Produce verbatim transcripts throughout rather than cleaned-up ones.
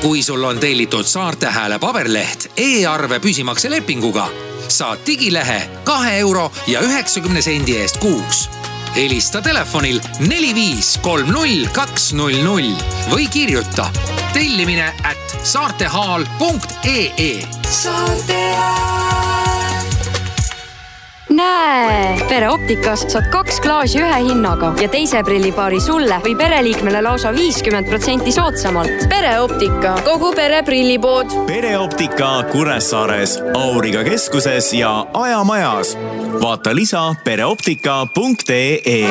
Kui sul on tellitud Saarte Hääle paberleht e-arve püsimakse lepinguga, saad digilehe kahe euro ja üheksakümne sendi eest kuus. Helista telefonil neli viis kolm null kaks null null või kirjuta tellimine at saartehaal punkt ee. Saarte Hääl. Näe, Pere Optikas saad kaks klaasi ühe hinnaga ja teise prillipaari sulle või pereliikmele lausa viiskümmend protsenti soodsamalt. Pere Optika, kogu pere prillipood. Pere Optika Kuressaares, Auriga keskuses ja Ajamajas. Vaata lisa pereoptika punkt ee.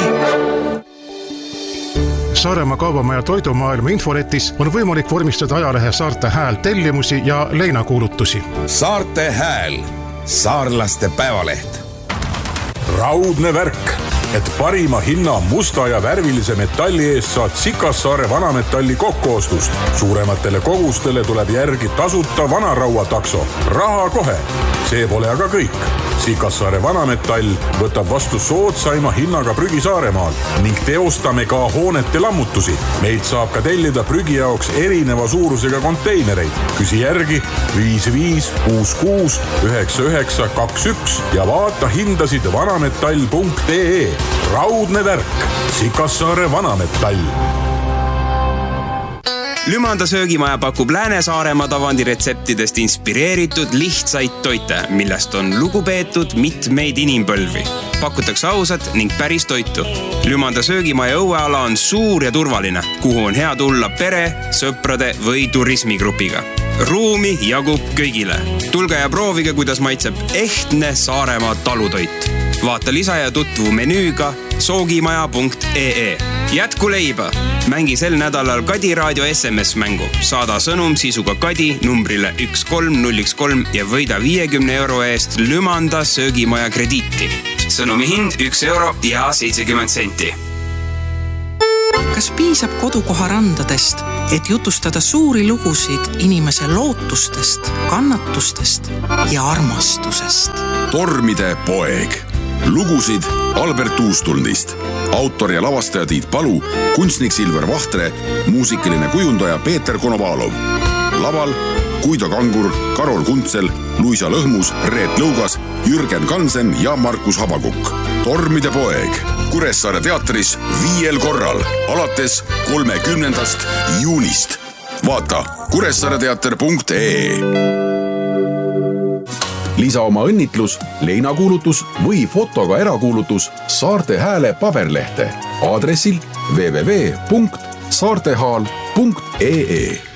Saaremaa kaubamaja toidumaailma infoletis on võimalik vormistada ajalehe Saarte Hääl tellimusi ja leinakuulutusi. Saarte Hääl, saarlaste päevaleht. Raudne värk, et parima hinna musta ja värvilise metalli eest saad Sikassaare vanametalli kokkuostust. Suurematele kogustele tuleb järgi tasuta vanaraua takso. Raha kohe. See pole aga kõik. Sikassaare vanametall võtab vastu soodsaima hinnaga prügi Saaremaal ning teostame ka hoonete lammutusi. Meilt saab ka tellida prügi jaoks erineva suurusega konteinereid. Küsi järgi viis viis kuus kuus üheksa üheksa kaks üks ja vaata hindasid vanametall punkt ee. Raudne värk, Sikassaare vanametall. Lümanda söögimaja pakub Lääne-Saaremaa tavandi retseptidest inspireeritud lihtsaid toite, millest on lugupeetud mitmeid inimpõlvi. Pakutakse ausat ning päris toitu. Lümanda söögimaja õueala on suur ja turvaline, kuhu on hea tulla pere, sõprade või turismigrupiga. Ruumi jagub kõigile. Tulge ja proovige, kuidas maitseb ehtne Saaremaa talutoit. Vaata lisa ja tutvu menüüga soogimaja punkt ee. Jätku leiba! Mängi sel nädalal Kadi raadio S M S-mängu. Saada sõnum sisuga Kadi numbrile üks kolm null üks kolm ja võida viiekümne euro eest Lümanda söögimaja krediiti. Sõnumi hind üks euro ja seitsekümmend senti. Kas piisab kodukoha randadest, et jutustada suuri lugusid inimese lootustest, kannatustest ja armastusest? Tormide poeg. Lugusid Albert Uustulnist. Autor ja lavastaja Tiit Palu, kunstnik Silver Vahtre, muusikaline kujundaja Peeter Konovalov. Laval Guido Kangur, Karol Kuntsel, Luisa Lõhmus, Reet Lõugas, Jürgen Kansen ja Markus Habakukk. Tormide poeg. Kuressaare teatris viiel korral, alates kolmekümnendast juunist. Vaata kuressaareteater punkt ee. Lisa oma õnnitlus, leinakuulutus või fotoga erakuulutus Saarte Hääle paberlehte aadressil w w w punkt saartehaal punkt ee.